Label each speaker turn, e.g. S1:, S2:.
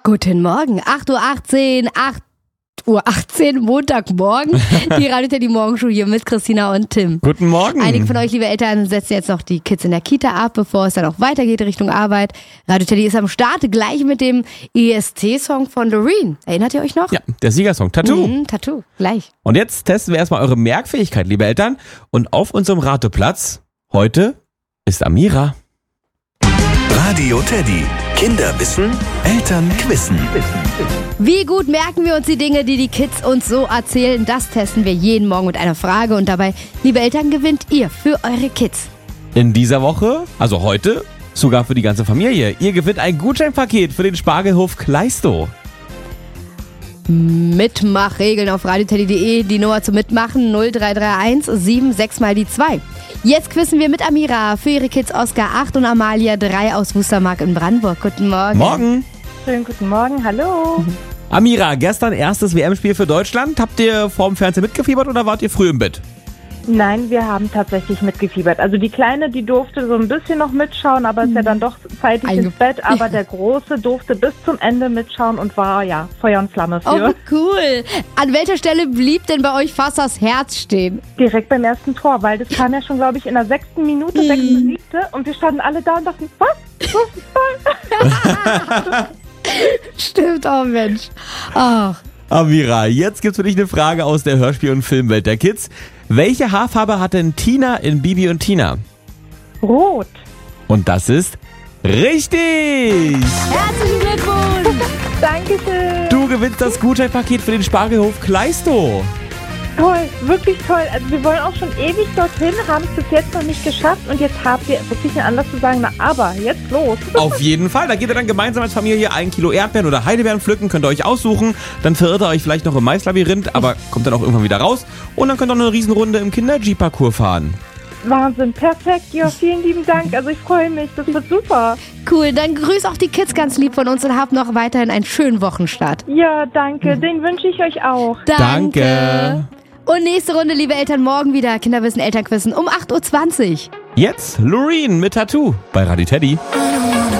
S1: Guten Morgen, 8:18 Uhr, 8:18 Uhr, Montagmorgen. Die Radio Teddy Morgenshow hier mit Christina und Tim.
S2: Guten Morgen.
S1: Einige von euch, liebe Eltern, setzen jetzt noch die Kids in der Kita ab, bevor es dann auch weitergeht Richtung Arbeit. Radio Teddy ist am Start, gleich mit dem ESC-Song von Loreen. Erinnert ihr euch noch?
S2: Ja, der Siegersong, Tattoo.
S1: Tattoo, gleich.
S2: Und jetzt testen wir erstmal eure Merkfähigkeit, liebe Eltern. Und auf unserem Rateplatz heute ist Amira.
S3: Radio Teddy. Kinder wissen, Eltern quissen.
S1: Wie gut merken wir uns die Dinge, die die Kids uns so erzählen? Das testen wir jeden Morgen mit einer Frage. Und dabei, liebe Eltern, gewinnt ihr für eure Kids.
S2: In dieser Woche, also heute, sogar für die ganze Familie. Ihr gewinnt ein Gutscheinpaket für den Spargelhof Kleistow.
S1: Mitmachregeln auf radioteddy.de, die Nummer zum Mitmachen 0331 76 mal die 2. Jetzt quizzen wir mit Amira für ihre Kids Oskar 8 und Amalia 3 aus Wustermark in Brandenburg. Guten Morgen.
S2: Morgen.
S4: Schönen guten Morgen, hallo.
S2: Amira, gestern erstes WM-Spiel für Deutschland. Habt ihr vorm Fernseher mitgefiebert oder wart ihr früh im Bett?
S4: Nein, wir haben tatsächlich mitgefiebert. Also die Kleine, die durfte so ein bisschen noch mitschauen, aber ist ja dann doch zeitig ins Bett. Aber der Große durfte bis zum Ende mitschauen und war ja Feuer und Flamme für.
S1: Oh, cool. An welcher Stelle blieb denn bei euch fast das Herz stehen?
S4: Direkt beim ersten Tor, weil das kam ja schon, glaube ich, in der 6. Minute, 6., 7. Und wir standen alle da und dachten, was? Das ist toll.
S1: Stimmt, oh Mensch. Ach.
S2: Amira, jetzt gibt's für dich eine Frage aus der Hörspiel- und Filmwelt der Kids. Welche Haarfarbe hat denn Tina in Bibi und Tina?
S4: Rot.
S2: Und das ist richtig!
S1: Herzlichen Glückwunsch!
S4: Dankeschön.
S2: Du gewinnst das Gutscheinpaket für den Spargelhof Kleistow.
S4: Toll, wirklich toll. Also wir wollen auch schon ewig dorthin, haben es bis jetzt noch nicht geschafft und jetzt habt ihr wirklich einen Anlass zu sagen, na aber, jetzt los.
S2: Auf jeden Fall, da geht ihr dann gemeinsam als Familie 1 Kilo Erdbeeren oder Heidelbeeren pflücken, könnt ihr euch aussuchen, dann verirrt ihr euch vielleicht noch im Maislabyrinth, aber kommt dann auch irgendwann wieder raus und dann könnt ihr noch eine Riesenrunde im Kinder-Jeep-Parcours fahren.
S4: Wahnsinn, perfekt. Ja, vielen lieben Dank. Also ich freue mich, das wird super.
S1: Cool, dann grüß auch die Kids ganz lieb von uns und habt noch weiterhin einen schönen Wochenstart.
S4: Ja, danke. Den wünsche ich euch auch.
S2: Danke.
S1: Und nächste Runde, liebe Eltern, morgen wieder Kinderwissen, Elternquissen um 8:20 Uhr.
S2: Jetzt Loreen mit Tattoo bei Radio Teddy.